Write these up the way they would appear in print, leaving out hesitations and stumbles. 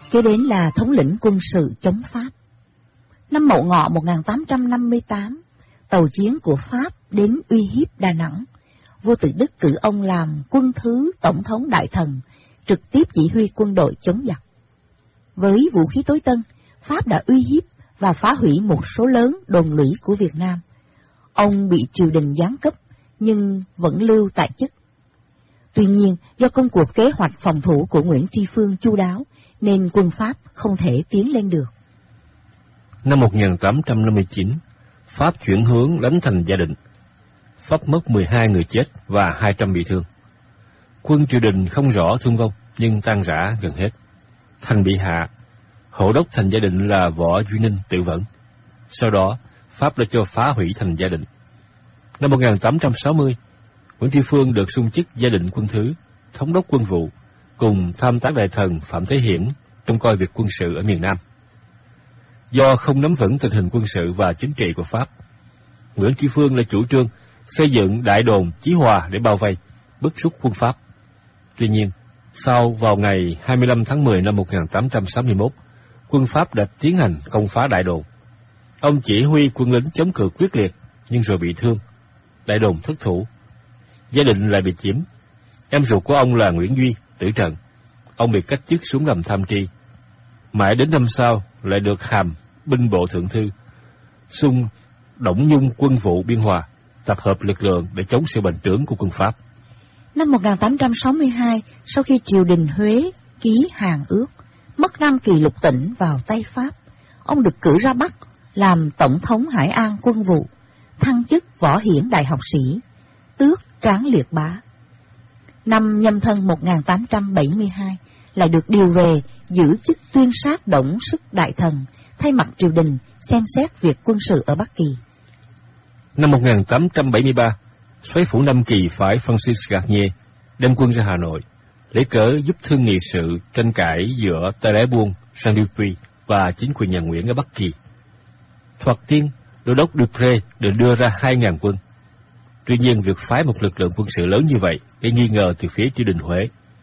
Kế đến là thống lĩnh quân sự chống Pháp. Năm Mậu Ngọ 1858, tàu chiến của Pháp đến uy hiếp Đà Nẵng. Vua Tự Đức cử ông làm quân thứ tổng thống đại thần, trực tiếp chỉ huy quân đội chống giặc. Với vũ khí tối tân, Pháp đã uy hiếp và phá hủy một số lớn đồn lũy của Việt Nam. Ông bị triều đình giáng cấp, nhưng vẫn lưu tại chức. Tuy nhiên, do công cuộc kế hoạch phòng thủ của Nguyễn Tri Phương chu đáo, nên quân Pháp không thể tiến lên được. Năm 1859, Pháp chuyển hướng đánh thành Gia Định. Pháp mất 12 người chết và 200 bị thương. Quân triều đình không rõ thương vong, nhưng tan rã gần hết. Thành bị hạ. Hộ đốc thành Gia Định là Võ Duy Ninh tự vẫn. Sau đó, Pháp đã cho phá hủy thành Gia Định. Năm 1860, Nguyễn Tri Phương được xung chức Gia Định quân thứ, thống đốc quân vụ, cùng tham tán đại thần Phạm Thế Hiển trông coi việc quân sự ở miền Nam. Do không nắm vững tình hình quân sự và chính trị của Pháp, Nguyễn Tri Phương lại chủ trương xây dựng đại đồn Chí Hòa để bao vây, bức xúc quân Pháp. Tuy nhiên, sau vào ngày 25 tháng 10 năm 1861, quân Pháp đã tiến hành công phá đại đồn. Ông chỉ huy quân lính chống cự quyết liệt, nhưng rồi bị thương. Đại đồn thất thủ. Gia Định lại bị chiếm. Em ruột của ông là Nguyễn Duy tử trận. Ông bị cách chức xuống làm tham tri. Mãi đến năm sau lại được hàm binh bộ thượng thư, xung Đổng Nhung quân vụ Biên Hòa, tập hợp lực lượng để chống sự bành trướng của quân Pháp. Năm 1862, sau khi triều đình Huế ký Hàn Ước, mất Nam Kỳ lục tỉnh vào tay Pháp, ông được cử ra Bắc làm tổng thống Hải An quân vụ, thăng chức Võ Hiển đại học sĩ, tước Tráng Liệt Bá. Năm Nhâm Thân 1872, lại được điều về giữ chức tuyên sát Đổng Sức đại thần, thay mặt triều đình xem xét việc quân sự ở Bắc Kỳ. Năm 1873, soái phủ Nam Kỳ phái Francis Garnier đem quân ra Hà Nội, lấy cớ giúp thương nghị sự tranh cãi giữa Tay Lái Buôn Saint-Dupuy và chính quyền nhà Nguyễn ở Bắc Kỳ. Thoạt tiên, đô đốc Dupré được đưa ra 2.000 quân. Tuy nhiên, việc phái một lực lượng quân sự lớn như vậy gây nghi ngờ từ phía triều đình Huế.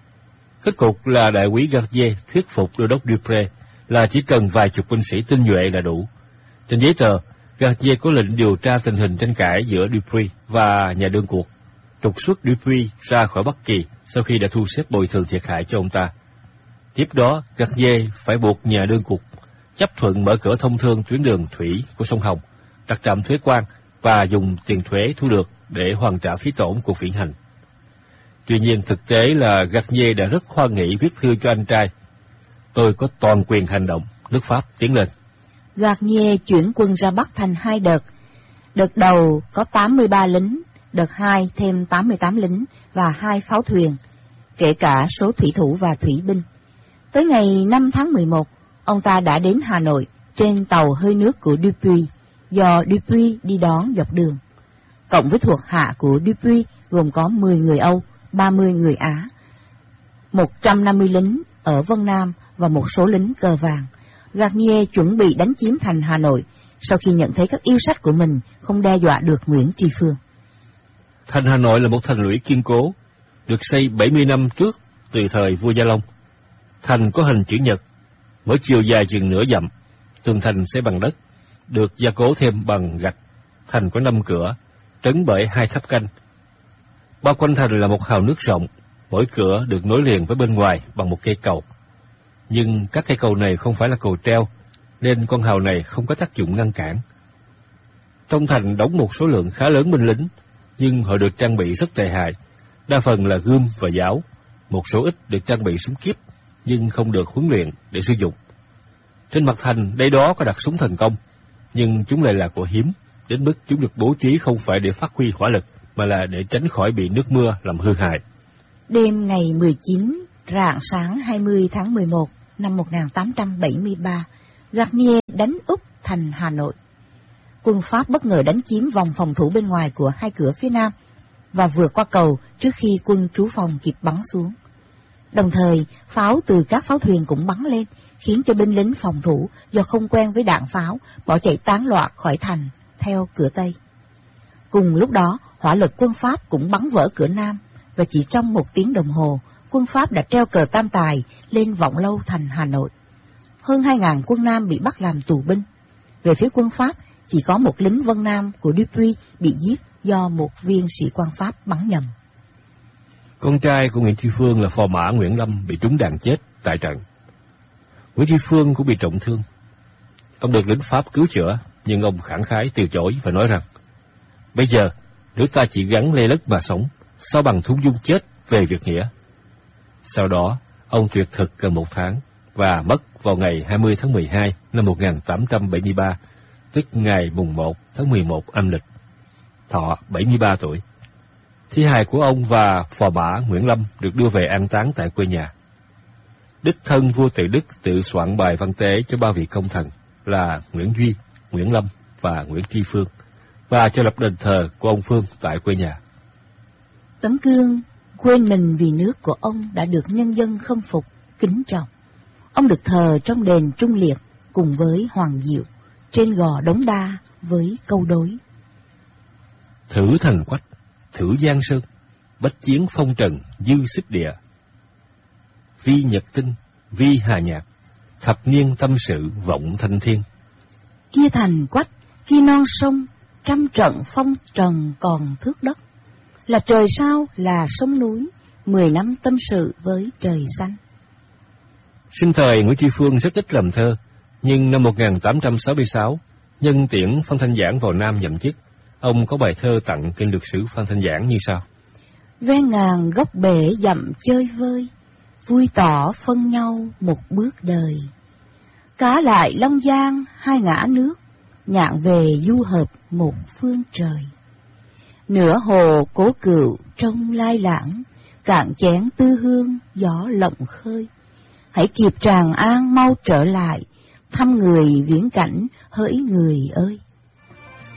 Kết cục là đại úy Garnier thuyết phục đô đốc Dupré là chỉ cần vài chục binh sĩ tinh nhuệ là đủ. Trên giấy tờ, Garnier có lệnh điều tra tình hình tranh cãi giữa Dupuy và nhà đương cuộc, trục xuất Dupuy ra khỏi Bắc Kỳ sau khi đã thu xếp bồi thường thiệt hại cho ông ta. Tiếp đó, Garnier phải buộc nhà đương cuộc chấp thuận mở cửa thông thương tuyến đường thủy của sông Hồng, đặt trạm thuế quan và dùng tiền thuế thu được để hoàn trả phí tổn cuộc viễn hành. Tuy nhiên, thực tế là Garnier đã rất hoan hỷ viết thư cho anh trai: "Tôi có toàn quyền hành động, nước Pháp tiến lên." Garnier chuyển quân ra Bắc thành 2 đợt. Đợt đầu có 83 lính, đợt 2 thêm 88 lính và 2 pháo thuyền, kể cả số thủy thủ và thủy binh. Tới ngày 5 tháng 11, ông ta đã đến Hà Nội trên tàu hơi nước của Dupuy, do Dupuy đi đón dọc đường. Cộng với thuộc hạ của Dupuy gồm có 10 người Âu, 30 người Á, 150 lính ở Vân Nam và một số lính cờ vàng. Garnier chuẩn bị đánh chiếm thành Hà Nội sau khi nhận thấy các yêu sách của mình không đe dọa được Nguyễn Tri Phương. Thành Hà Nội là một thành lũy kiên cố, được xây 70 năm trước từ thời vua Gia Long. Thành có hình chữ nhật, mỗi chiều dài chừng nửa dặm, tường thành xây bằng đất, được gia cố thêm bằng gạch. Thành có 5 cửa, trấn bởi 2 tháp canh. Bao quanh thành là một hào nước rộng, mỗi cửa được nối liền với bên ngoài bằng một cây cầu. Nhưng các cây cầu này không phải là cầu treo, nên con hào này không có tác dụng ngăn cản. Trong thành đóng một số lượng khá lớn binh lính, nhưng họ được trang bị rất tệ hại, đa phần là gươm và giáo. Một số ít được trang bị súng kíp, nhưng không được huấn luyện để sử dụng. Trên mặt thành đây đó có đặt súng thần công, nhưng chúng lại là của hiếm, đến mức chúng được bố trí không phải để phát huy hỏa lực, mà là để tránh khỏi bị nước mưa làm hư hại. Đêm ngày 19, rạng sáng 20 tháng 11 năm 1873, Garnier đánh úp thành Hà Nội. Quân Pháp bất ngờ đánh chiếm vòng phòng thủ bên ngoài của 2 cửa phía Nam và vượt qua cầu trước khi quân trú phòng kịp bắn xuống. Đồng thời, pháo từ các pháo thuyền cũng bắn lên, khiến cho binh lính phòng thủ do không quen với đạn pháo bỏ chạy tán loạn khỏi thành theo cửa Tây. Cùng lúc đó, hỏa lực quân Pháp cũng bắn vỡ cửa Nam, và chỉ trong 1 tiếng đồng hồ, quân Pháp đã treo cờ Tam Tài lên vọng lâu thành Hà Nội. hơn 2.000 quân Nam bị bắt làm tù binh. Về phía quân Pháp, chỉ có một lính Vân Nam của Dupuy bị giết do một viên sĩ quan Pháp bắn nhầm. Con trai của Nguyễn Tri Phương là phò mã Nguyễn Lâm bị trúng đạn chết tại trận. Nguyễn Tri Phương cũng bị trọng thương. Ông được lính Pháp cứu chữa, nhưng ông khẳng khái từ chối và nói rằng: bây giờ nước ta chỉ gắn lê lất mà sống, sao bằng thung dung chết về việc nghĩa. Sau đó ông tuyệt thực gần 1 tháng và mất vào ngày 20 tháng 12 năm 1873, tức ngày mùng 1 tháng 11 âm lịch, thọ 73 tuổi. Thi hài của ông và phò mã Nguyễn Lâm được đưa về an táng tại quê nhà. Đích thân vua Tự Đức tự soạn bài văn tế cho 3 vị công thần là Nguyễn Duy, Nguyễn Lâm và Nguyễn Tri Phương, và cho lập đền thờ của ông Phương tại quê nhà. Tấm gương quên mình vì nước của ông đã được nhân dân khâm phục, kính trọng. Ông được thờ trong đền Trung Liệt cùng với Hoàng Diệu, trên gò Đống Đa với câu đối: Thử Thành Quách, thử Giang Sơn, bách chiến phong trần dư xích địa. Vi Nhật Tinh, vi Hà Nhạc, thập niên tâm sự vọng thanh thiên. Kia thành Quách, kia non sông, trăm trận phong trần còn thước đất. Là trời sao, là sông núi, 10 năm tâm sự với trời xanh. Sinh thời Nguyễn Tri Phương rất ít làm thơ, nhưng năm 1866, nhân tiễn Phan Thanh Giảng vào Nam nhậm chức, ông có bài thơ tặng kinh lược sử Phan Thanh Giảng như sau: Ven ngàn gốc bể dặm chơi vơi, vui tỏ phân nhau một bước đời. Cá lại Long Giang 2 ngã nước, nhạn về du hợp một phương trời. Nửa hồ Cố Cựu trông lai lãng, cạn chén tư hương gió lộng khơi. Hãy kịp Tràng An mau trở lại, thăm người viễn cảnh hỡi người ơi.